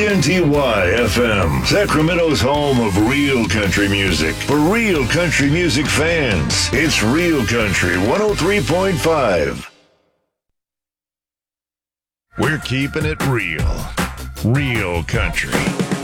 KNTY FM, Sacramento's home of real country music. For real country music fans, it's Real Country 103.5. We're keeping it real. Real country.